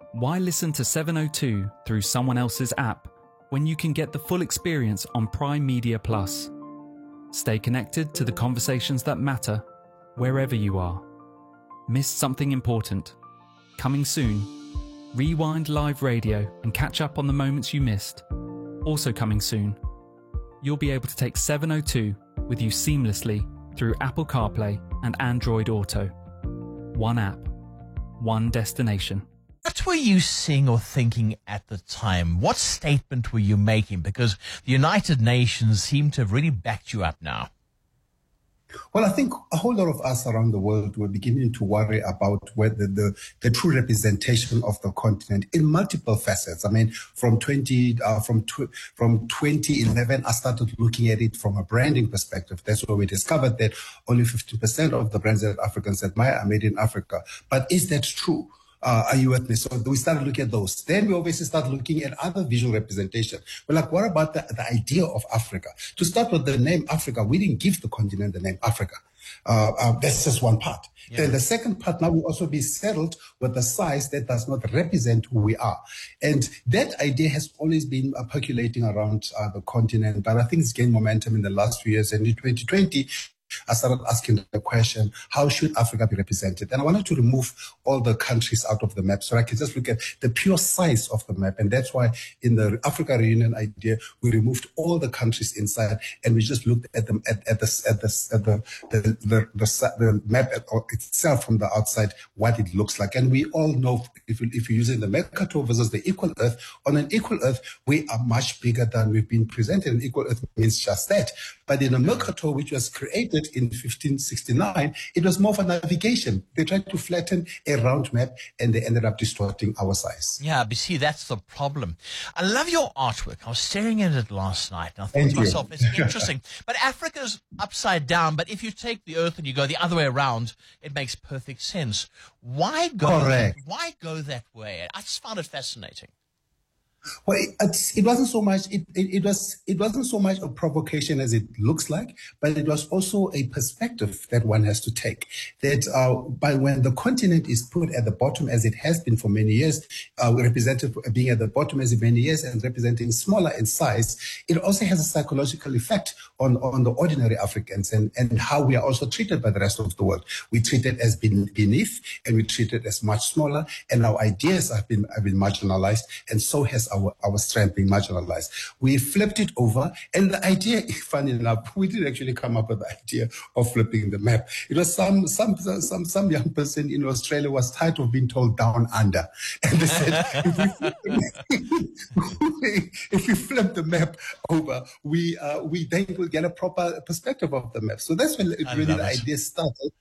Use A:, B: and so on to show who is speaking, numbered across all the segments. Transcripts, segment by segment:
A: Why listen to 702 through someone else's app when you can get the full experience on Prime Media Plus? Stay connected to the conversations that matter wherever you are. Missed something important? Coming soon. Rewind live radio and catch up on the moments you missed. Also coming soon. You'll be able to take 702 with you seamlessly through Apple CarPlay and Android Auto. One app, one destination.
B: What were you seeing or thinking at the time? What statement were you making? Because the United Nations seem to have really backed you up now.
C: Well, I think a whole lot of us around the world were beginning to worry about whether the true representation of the continent in multiple facets. I mean, from 2011, I started looking at it from a branding perspective. That's where we discovered that only 50% of the brands that Africans admire are made in Africa. But is that true? Are you with me? So we started looking at those. Then we obviously started looking at other visual representation. We're like, what about the idea of Africa? To start with the name Africa, we didn't give the continent the name Africa. That's just one part. Yeah. Then the second part, now will also be settled with the size that does not represent who we are. And that idea has always been percolating around the continent, but I think it's gained momentum in the last few years. And in 2020, I started asking the question, how should Africa be represented? And I wanted to remove all the countries out of the map so I can just look at the pure size of the map. And that's why in the Africa Reunion idea, we removed all the countries inside and we just looked at them at the map itself from the outside, what it looks like. And we all know if you're using the Mercator versus the Equal Earth, on an Equal Earth, we are much bigger than we've been presented. And Equal Earth means just that. But in a Mercator, which was created in 1569, it was more for navigation. They tried to flatten a round map and they ended up distorting our size.
B: Yeah, but see, that's the problem. I love your artwork. I was staring at it last night and I thought to myself, it's interesting. But Africa's upside down, but if you take the earth and you go the other way around, it makes perfect sense. Why go that way? I just found it fascinating.
C: Well, it wasn't so much. It wasn't so much a provocation as it looks like, but it was also a perspective that one has to take. That by when the continent is put at the bottom, as it has been for many years, represented being at the bottom as many years and representing smaller in size, it also has a psychological effect on the ordinary Africans and how we are also treated by the rest of the world. We treat it as beneath, and we treat it as much smaller, and our ideas have been marginalized, and so has our strength being marginalized. We flipped it over, and the idea, funny enough, we didn't actually come up with the idea of flipping the map. It was some young person in Australia was tired of being told down under, and they said, if we flip the map over, we then will get a proper perspective of the map. So that's when the idea started.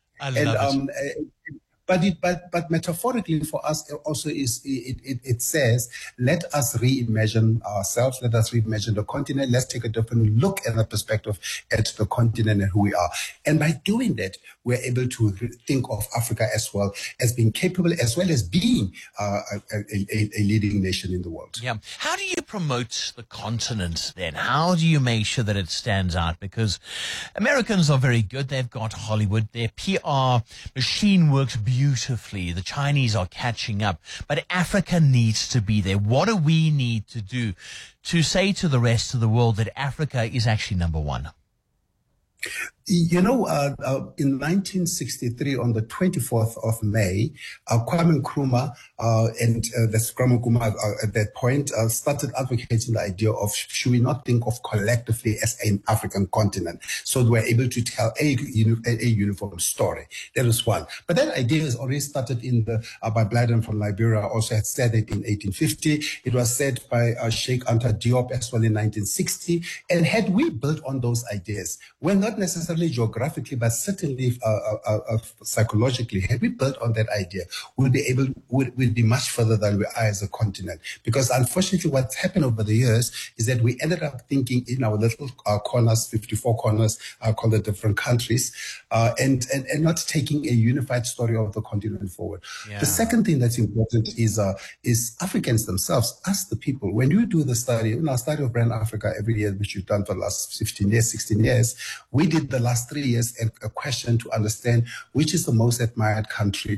C: But metaphorically for us also it says, let us reimagine ourselves, let us reimagine the continent, let's take a different look at the perspective at the continent and who we are. And by doing that, we're able to think of Africa as well as being capable, as well as being a leading nation in the world.
B: Yeah. How do you promote the continent then? How do you make sure that it stands out? Because Americans are very good. They've got Hollywood. Their PR machine works beautifully. The Chinese are catching up, but Africa needs to be there. What do we need to do to say to the rest of the world that Africa is actually number one?
C: You know, in 1963, on the 24th of May, Kwame Nkrumah that's Kwame Nkrumah at that point started advocating the idea of should we not think of collectively as an African continent, so we're able to tell a uniform story. That was one. But that idea has already started by Blyden from Liberia. Also had said it in 1850. It was said by Sheikh Anta Diop as well in 1960. And had we built on those ideas, we're not necessarily geographically, but certainly psychologically, had we built on that idea, we'll be much further than we are as a continent. Because unfortunately, what's happened over the years is that we ended up thinking in our little corners, 54 corners, called the different countries, and not taking a unified story of the continent forward. Yeah. The second thing that's important is Africans themselves, us the people. When you do the study, study of Brand Africa every year, which you've done for the last 15 years, 16 years, we did the last 3 years a question to understand which is the most admired country